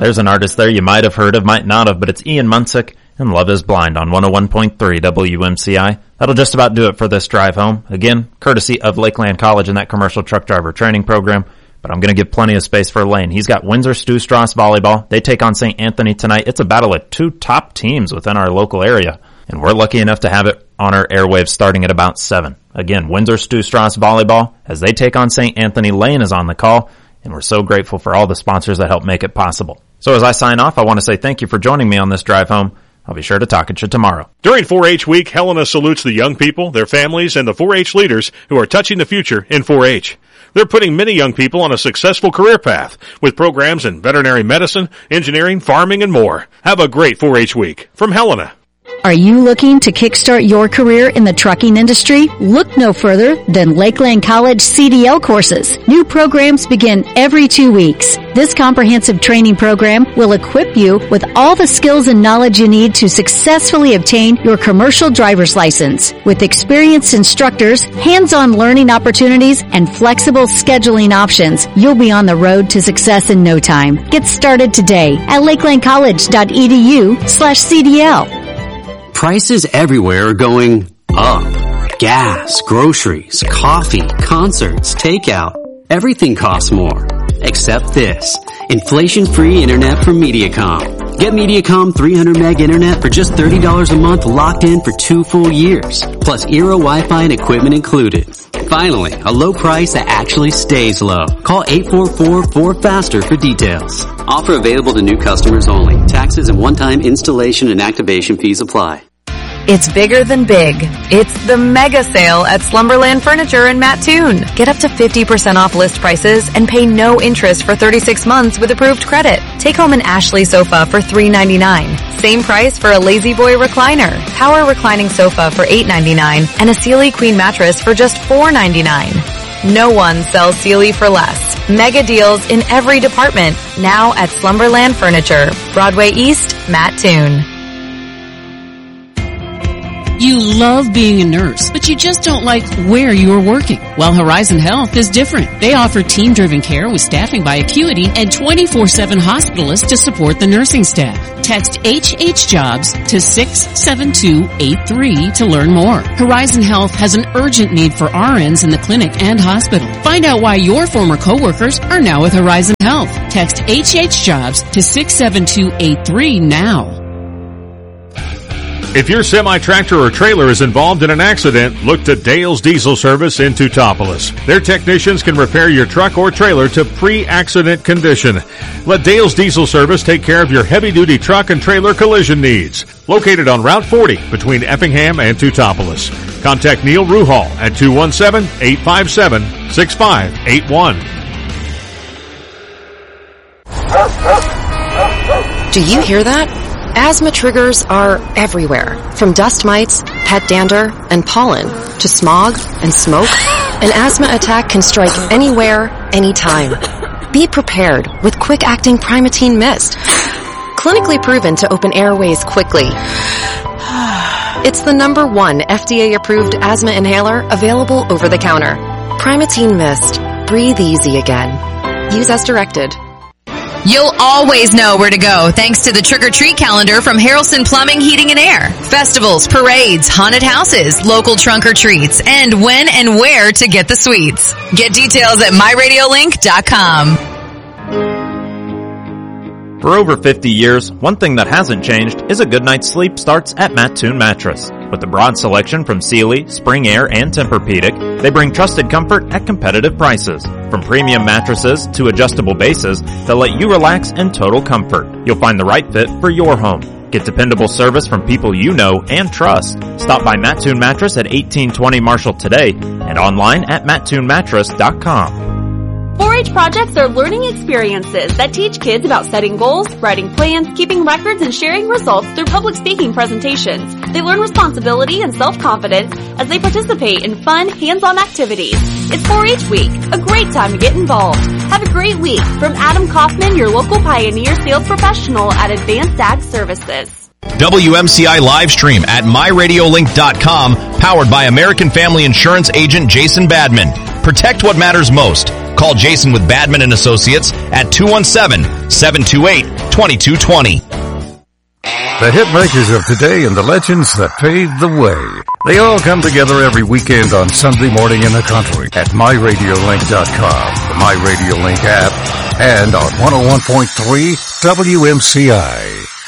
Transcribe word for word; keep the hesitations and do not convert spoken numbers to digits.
There's an artist there you might have heard of, might not have, but it's Ian Munsick and Love is Blind on one oh one point three W M C I. That'll just about do it for this drive home. Again, courtesy of Lakeland College and that commercial truck driver training program. But I'm going to give plenty of space for Lane. He's got Windsor Stu Strauss volleyball. They take on Saint Anthony tonight. It's a battle of two top teams within our local area. And we're lucky enough to have it on our airwaves starting at about seven. Again, Windsor Stu Strauss volleyball as they take on Saint Anthony. Lane is on the call. And we're so grateful for all the sponsors that help make it possible. So as I sign off, I want to say thank you for joining me on this drive home. I'll be sure to talk at you tomorrow. During four H Week, Helena salutes the young people, their families, and the four H leaders who are touching the future in four H. They're putting many young people on a successful career path with programs in veterinary medicine, engineering, farming, and more. Have a great four H Week from Helena. Are you looking to kickstart your career in the trucking industry? Look no further than Lakeland College C D L courses. New programs begin every two weeks. This comprehensive training program will equip you with all the skills and knowledge you need to successfully obtain your commercial driver's license. With experienced instructors, hands-on learning opportunities, and flexible scheduling options, you'll be on the road to success in no time. Get started today at lakelandcollege.edu slash CDL. Prices everywhere are going up. Gas, groceries, coffee, concerts, takeout. Everything costs more. Except this. Inflation-free internet from Mediacom. Get Mediacom three hundred meg internet for just thirty dollars a month locked in for two full years. Plus Eero Wi-Fi and equipment included. Finally, a low price that actually stays low. Call eight four four, four faster for details. Offer available to new customers only. Taxes and one-time installation and activation fees apply. It's bigger than big. It's the mega sale at Slumberland Furniture in Mattoon. Get up to fifty percent off list prices and pay no interest for thirty-six months with approved credit. Take home an Ashley sofa for three ninety-nine. Same price for a Lazy Boy recliner, power reclining sofa for eight ninety-nine, and a Sealy Queen mattress for just four ninety-nine. No one sells Sealy for less. Mega deals in every department. Now at Slumberland Furniture, Broadway East, Mattoon. You love being a nurse, but you just don't like where you are working. Well, Horizon Health is different. They offer team-driven care with staffing by Acuity and twenty-four seven hospitalists to support the nursing staff. Text H H Jobs to six seven two eight three to learn more. Horizon Health has an urgent need for R Ns in the clinic and hospital. Find out why your former coworkers are now with Horizon Health. Text H H Jobs to six seven two eight three now. If your semi-tractor or trailer is involved in an accident, look to Dale's Diesel Service in Teutopolis. Their technicians can repair your truck or trailer to pre-accident condition. Let Dale's Diesel Service take care of your heavy-duty truck and trailer collision needs. Located on Route forty between Effingham and Teutopolis. Contact Neil Ruhal at two one seven, eight five seven, six five eight one. Do you hear that? Asthma triggers are everywhere, from dust mites, pet dander, and pollen, to smog and smoke. An asthma attack can strike anywhere, anytime. Be prepared with quick-acting Primatene Mist. Clinically proven to open airways quickly. It's the number one F D A-approved asthma inhaler available over the counter. Primatene Mist. Breathe easy again. Use as directed. You'll always know where to go thanks to the trick-or-treat calendar from Harrelson Plumbing, Heating, and Air. Festivals, parades, haunted houses, local trunk-or-treats, and when and where to get the sweets. Get details at my radio link dot com. For over fifty years, one thing that hasn't changed is a good night's sleep starts at Mattoon Mattress. With a broad selection from Sealy, Spring Air, and Tempur-Pedic, they bring trusted comfort at competitive prices. From premium mattresses to adjustable bases that let you relax in total comfort. You'll find the right fit for your home. Get dependable service from people you know and trust. Stop by Mattoon Mattress at eighteen twenty Marshall today and online at mattoon mattress dot com. four H projects are learning experiences that teach kids about setting goals, writing plans, keeping records, and sharing results through public speaking presentations. They learn responsibility and self-confidence as they participate in fun, hands-on activities. It's four H Week, a great time to get involved. Have a great week from Adam Kaufman, your local Pioneer sales professional at Advanced Ag Services. W M C I live stream at my radio link dot com, powered by American Family Insurance agent Jason Badman. Protect what matters most. Call Jason with Badman and Associates at two one seven, seven two eight, two two two zero. The hit makers of today and the legends that paved the way. They all come together every weekend on Sunday morning in the country at my radio link dot com, the MyRadioLink app, and on one oh one point three W M C I.